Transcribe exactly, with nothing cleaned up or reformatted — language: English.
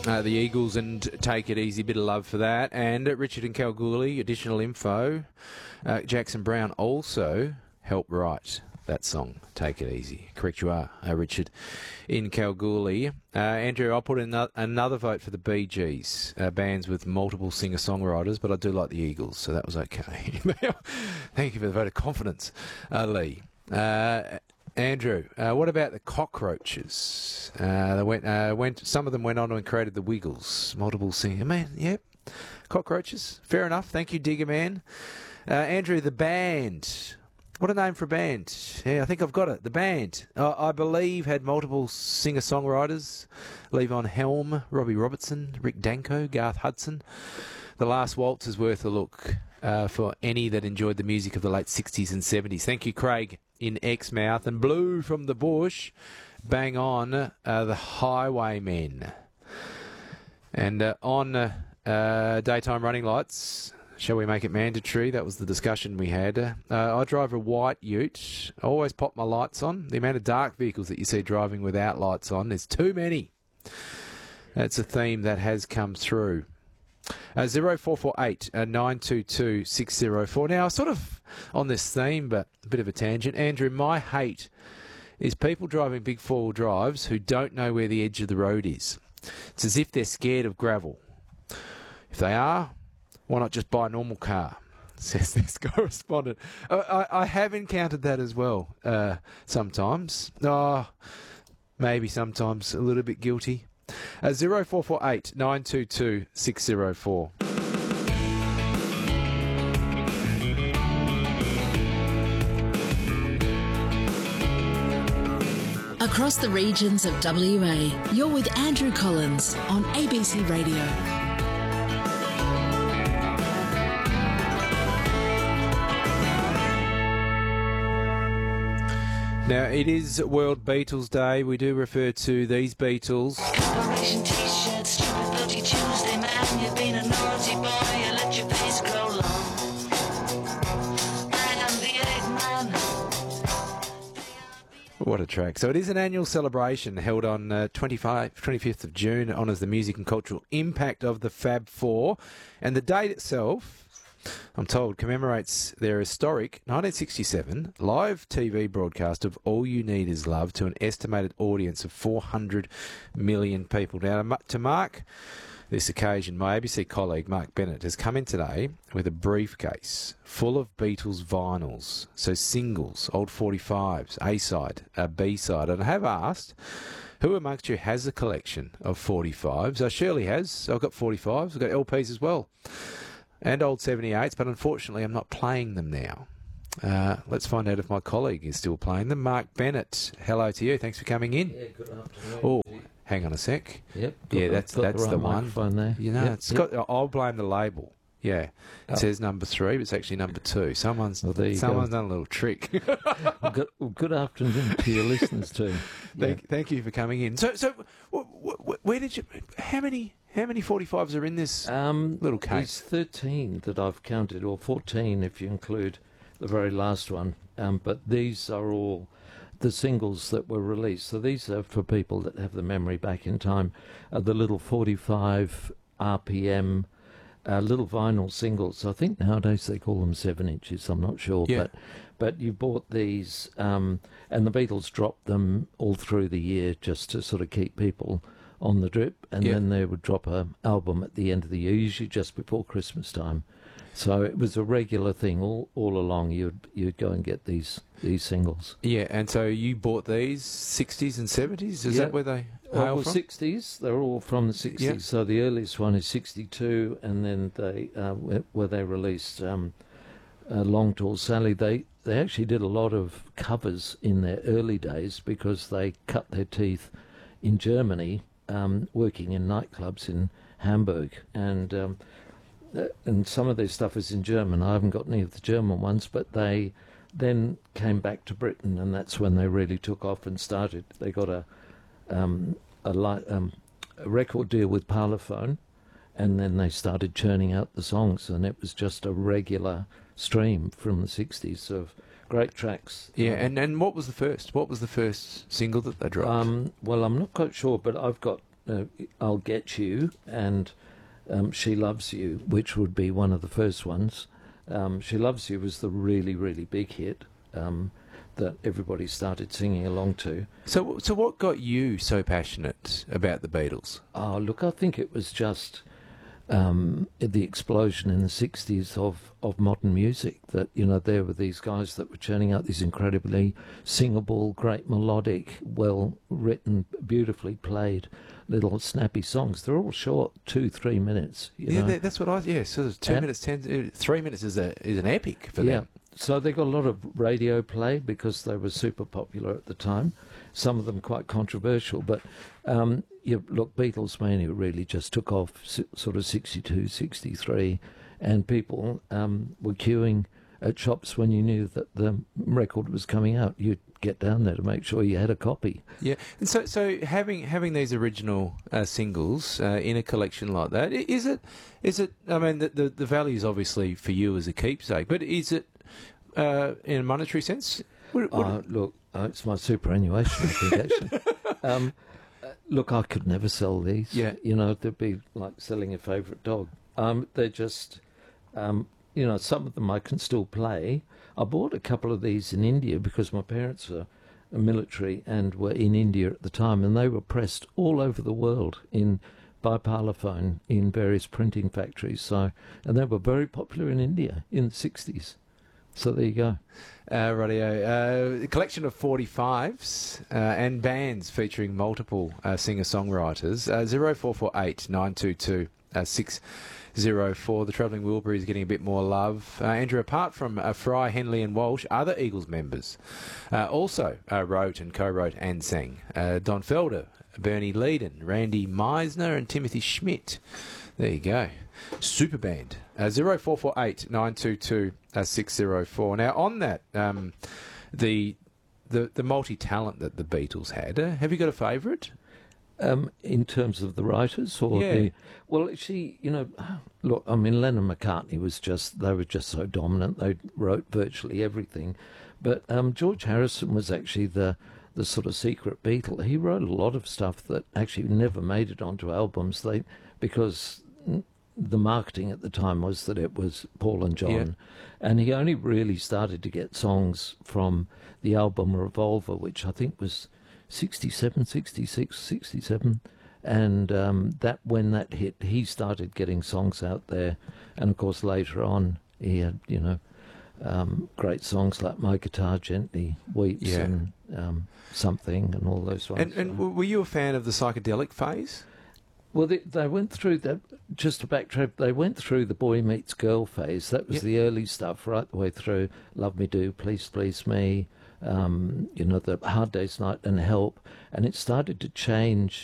Uh, the Eagles and Take It Easy, bit of love for that. And uh, Richard and Kalgoorlie, additional info. Uh, Jackson Brown also helped write that song, Take It Easy. Correct you are, uh, Richard, in Kalgoorlie. Uh, Andrew, I'll put in no- another vote for the Bee Gees, uh, bands with multiple singer-songwriters, but I do like the Eagles, so that was okay. Thank you for the vote of confidence, uh, Lee. Uh, Andrew, uh, what about the Cockroaches? Uh, they went, uh, went. Some of them went on and created the Wiggles. Multiple singer, man. Yep, Cockroaches. Fair enough. Thank you, Digger Man. Uh, Andrew, the band. What a name for a band. Yeah, I think I've got it. The band, uh, I believe, had multiple singer-songwriters. Levon Helm, Robbie Robertson, Rick Danko, Garth Hudson. The Last Waltz is worth a look uh, for any that enjoyed the music of the late sixties and seventies. Thank you, Craig, in Exmouth. And Blue from the Bush, bang on, uh, the Highwaymen. And uh, on uh, uh, daytime running lights... Shall we make it mandatory? That was the discussion we had. Uh, I drive a white ute. I always pop my lights on. The amount of dark vehicles that you see driving without lights on, there's too many. That's a theme that has come through. Uh, zero four four eight nine two two six zero four. Now, sort of on this theme, but a bit of a tangent. Andrew, my hate is people driving big four-wheel drives who don't know where the edge of the road is. It's as if they're scared of gravel. If they are... why not just buy a normal car, says this correspondent. I, I have encountered that as well uh, sometimes. Oh, maybe sometimes a little bit guilty. Uh, zero four four eight nine two two six zero four. Across the regions of W A, you're with Andrew Collins on A B C Radio. Now, it is World Beatles Day. We do refer to these Beatles. Corporation t-shirts, stupid bloody Tuesday, man. You've been a naughty boy, you let your face grow long. I am the Eggman. What a track. So it is an annual celebration held on uh, twenty-fifth of June. It honours the music and cultural impact of the Fab Four. And the date itself, I'm told, commemorates their historic nineteen sixty-seven live T V broadcast of All You Need Is Love to an estimated audience of four hundred million people. Now, to mark this occasion, my A B C colleague, Mark Bennett, has come in today with a briefcase full of Beatles vinyls, so singles, old forty-fives, A-side, a B-side. And I have asked, who amongst you has a collection of forty-fives? Uh, Shirley has. I've got forty-fives. I've got L Ps as well. And old seventy-eights, but unfortunately I'm not playing them now. Uh, let's find out if my colleague is still playing them. Mark Bennett, hello to you. Thanks for coming in. Yeah, good afternoon. Oh, hang on a sec. Yep. Yeah, the- that's got that's the, the, right one. microphone there. You know, Yep, it's yep. got. I'll blame the label. Yeah, it Oh. says number three, but it's actually number two. Someone's Well, there you someone's go. done a little trick. Well, good, well, good afternoon to your listeners too. Thank, thank you for coming in. So, so wh- wh- where did you? How many? How many forty-fives are in this Um, little There's case? thirteen that I've counted, or fourteen if you include the very last one. Um, but these are all the singles that were released. So these are for people that have the memory back in time. Uh, the little forty-five R P M uh, little vinyl singles. I think nowadays they call them seven inches. I'm not sure, Yeah. but but you bought these, um, and the Beatles dropped them all through the year just to sort of keep people on the drip, and Yeah. then they would drop a album at the end of the year, usually just before Christmas time. So it was a regular thing all all along. You'd you'd go and get these these singles. Yeah, and so you bought these sixties and seventies. Is Yeah. that where they Well, hail well, from? sixties. They're all from the sixties. Yeah. So the earliest one is sixty-two, and then they uh, where, where they released um, uh, Long Tall Sally. They they actually did a lot of covers in their early days because they cut their teeth in Germany, um, working in nightclubs in Hamburg, and um, uh, and some of their stuff is in German. I haven't got any of the German ones, but they then came back to Britain, and that's when they really took off and started. They got a um, a, li- um, a record deal with Parlophone, and then they started churning out the songs, and it was just a regular stream from the sixties of great tracks. Yeah, Um, and, and what was the first? What was the first single that they dropped? Um, well, I'm not quite sure, but I've got uh, I'll Get You and um, She Loves You, which would be one of the first ones. Um, She Loves You was the really, really big hit um, that everybody started singing along to. So, so what got you so passionate about the Beatles? Oh, look, I think it was just um, the explosion in the sixties of, of modern music, that, you know, there were these guys that were churning out these incredibly singable, great melodic, well-written, beautifully played little snappy songs. They're all short, two, three minutes. You Yeah, know? that, that's what I. Yeah, so there's two And- minutes, ten, uh, three minutes is a is an epic for Yeah. them. So they got a lot of radio play because they were super popular at the time. Some of them quite controversial, but um, you look, Beatles Mania really just took off s- sort of sixty-two, sixty-three, and people um, were queuing at shops when you knew that the record was coming out. You'd get down there to make sure you had a copy. Yeah, and so so having having these original uh, singles uh, in a collection like that, i- is it is it? I mean, the, the the value is obviously for you as a keepsake, but is it uh, in a monetary sense? Would, would Uh, look, uh, it's my superannuation, I think, actually. Um, uh, look, I could never sell these. Yeah. You know, they'd be like selling a favourite dog. Um, they're just, um, you know, some of them I can still play. I bought a couple of these in India because my parents are military and were in India at the time, and they were pressed all over the world in by Parlophone in various printing factories. So, and they were very popular in India in the sixties. So there you go. Uh, radio, uh, a collection of forty-fives uh, and bands featuring multiple uh, singer-songwriters. Uh, zero four four eight nine two two six zero four. The Travelling Wilbury is getting a bit more love. Uh, Andrew, apart from uh, Fry, Henley and Walsh, other Eagles members uh, also uh, wrote and co-wrote and sang. Uh, Don Felder, Bernie Leadon, Randy Meisner and Timothy Schmidt. There you go. Super band. Uh, zero four four eight nine two two six zero four. Now, on that, um, the the the multi talent that the Beatles had. Uh, have you got a favourite? Um, in terms of the writers, or Yeah. the well, she, you know, look, I mean, Lennon and McCartney was just they were just so dominant. They wrote virtually everything, but um, George Harrison was actually the the sort of secret Beatle. He wrote a lot of stuff that actually never made it onto albums. They because the marketing at the time was that it was Paul and John, Yeah. and he only really started to get songs from the album Revolver, which I think was sixty-seven, sixty-six, sixty-seven, and um, that when that hit, he started getting songs out there, and of course later on he had, you know, um, great songs like My Guitar Gently Weeps Yeah. and um, Something and all those ones. And, and w- were you a fan of the psychedelic phase? Well, they, they went through that. Just to backtrack, they went through the boy meets girl phase. That was Yep. the early stuff, right the way through. Love Me Do, Please Please Me, um, you know, the Hard Day's Night and Help, and it started to change